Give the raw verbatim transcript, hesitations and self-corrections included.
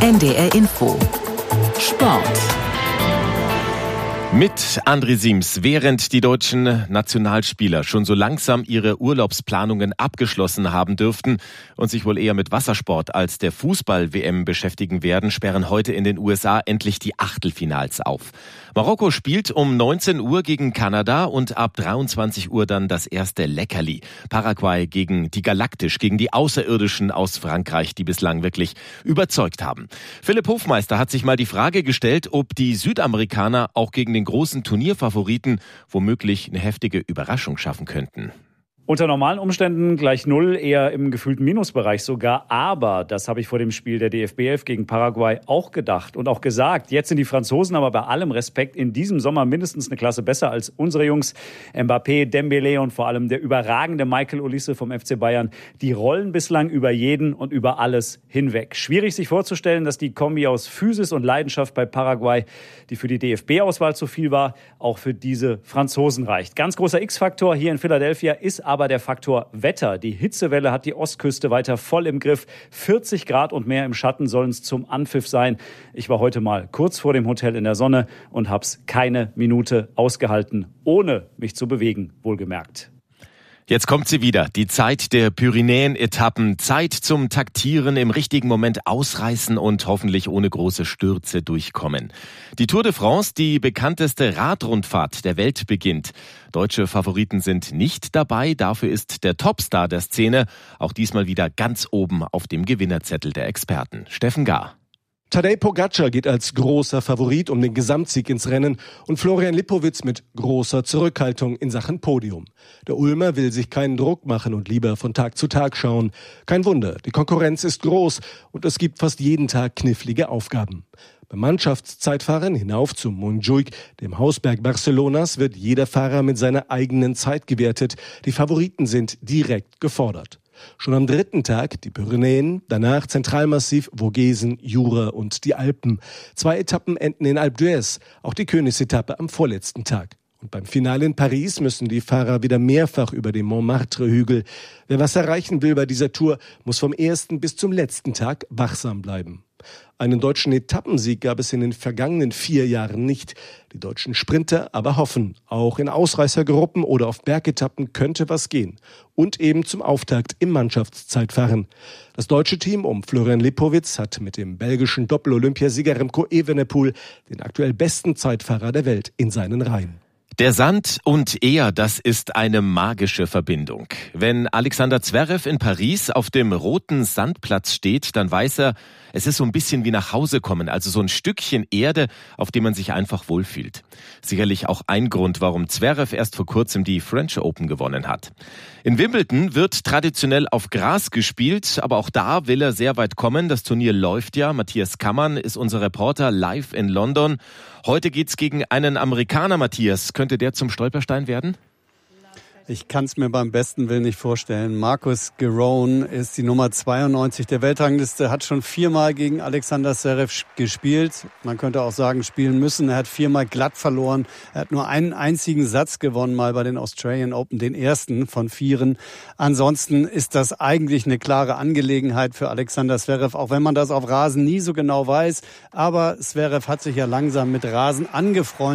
N D R Info Sport. Mit André Siems. Während die deutschen Nationalspieler schon so langsam ihre Urlaubsplanungen abgeschlossen haben dürften und sich wohl eher mit Wassersport als der Fußball-W M beschäftigen werden, sperren heute in den U S A endlich die Achtelfinals auf. Marokko spielt um neunzehn Uhr gegen Kanada und ab dreiundzwanzig Uhr dann das erste Leckerli. Paraguay gegen die Galaktisch, gegen die Außerirdischen aus Frankreich, die bislang wirklich überzeugt haben. Philipp Hofmeister hat sich mal die Frage gestellt, ob die Südamerikaner auch gegen den großen Turnierfavoriten womöglich eine heftige Überraschung schaffen könnten. Unter normalen Umständen gleich null, eher im gefühlten Minusbereich sogar. Aber das habe ich vor dem Spiel der D F B elf gegen Paraguay auch gedacht und auch gesagt. Jetzt sind die Franzosen aber bei allem Respekt in diesem Sommer mindestens eine Klasse besser als unsere Jungs. Mbappé, Dembélé und vor allem der überragende Michael Olise vom F C Bayern. Die rollen bislang über jeden und über alles hinweg. Schwierig sich vorzustellen, dass die Kombi aus Physis und Leidenschaft bei Paraguay, die für die D F B-Auswahl zu viel war, auch für diese Franzosen reicht. Ganz großer X-Faktor hier in Philadelphia ist aber aber der Faktor Wetter. Die Hitzewelle hat die Ostküste weiter voll im Griff. vierzig Grad und mehr im Schatten sollen es zum Anpfiff sein. Ich war heute mal kurz vor dem Hotel in der Sonne und hab's keine Minute ausgehalten, ohne mich zu bewegen, wohlgemerkt. Jetzt kommt sie wieder, die Zeit der Pyrenäen-Etappen, Zeit zum Taktieren, im richtigen Moment ausreißen und hoffentlich ohne große Stürze durchkommen. Die Tour de France, die bekannteste Radrundfahrt der Welt, beginnt. Deutsche Favoriten sind nicht dabei, dafür ist der Topstar der Szene auch diesmal wieder ganz oben auf dem Gewinnerzettel der Experten. Steffen Gahr. Tadej Pogačar geht als großer Favorit um den Gesamtsieg ins Rennen und Florian Lipowitz mit großer Zurückhaltung in Sachen Podium. Der Ulmer will sich keinen Druck machen und lieber von Tag zu Tag schauen. Kein Wunder, die Konkurrenz ist groß und es gibt fast jeden Tag knifflige Aufgaben. Beim Mannschaftszeitfahren hinauf zum Montjuïc, dem Hausberg Barcelonas, wird jeder Fahrer mit seiner eigenen Zeit gewertet. Die Favoriten sind direkt gefordert. Schon am dritten Tag die Pyrenäen, danach Zentralmassiv, Vogesen, Jura und die Alpen. Zwei Etappen enden in Alpe d'Huez, auch die Königsetappe am vorletzten Tag. Und beim Finale in Paris müssen die Fahrer wieder mehrfach über den Montmartre-Hügel. Wer was erreichen will bei dieser Tour, muss vom ersten bis zum letzten Tag wachsam bleiben. Einen deutschen Etappensieg gab es in den vergangenen vier Jahren nicht. Die deutschen Sprinter aber hoffen, auch in Ausreißergruppen oder auf Bergetappen könnte was gehen. Und eben zum Auftakt im Mannschaftszeitfahren. Das deutsche Team um Florian Lipowitz hat mit dem belgischen Doppel-Olympiasieger Remco Evenepoel den aktuell besten Zeitfahrer der Welt in seinen Reihen. Der Sand und er, das ist eine magische Verbindung. Wenn Alexander Zverev in Paris auf dem roten Sandplatz steht, dann weiß er, es ist so ein bisschen wie nach Hause kommen, also so ein Stückchen Erde, auf dem man sich einfach wohlfühlt. Sicherlich auch ein Grund, warum Zverev erst vor kurzem die French Open gewonnen hat. In Wimbledon wird traditionell auf Gras gespielt, aber auch da will er sehr weit kommen. Das Turnier läuft ja. Matthias Kammann ist unser Reporter live in London. Heute geht's gegen einen Amerikaner, Matthias. Könnte der zum Stolperstein werden? Ich kann es mir beim besten Willen nicht vorstellen. Marcus Giron ist die Nummer zweiundneunzig der Weltrangliste, hat schon viermal gegen Alexander Zverev gespielt. Man könnte auch sagen, spielen müssen. Er hat viermal glatt verloren. Er hat nur einen einzigen Satz gewonnen, mal bei den Australian Open, den ersten von vieren. Ansonsten ist das eigentlich eine klare Angelegenheit für Alexander Zverev, auch wenn man das auf Rasen nie so genau weiß. Aber Zverev hat sich ja langsam mit Rasen angefreundet.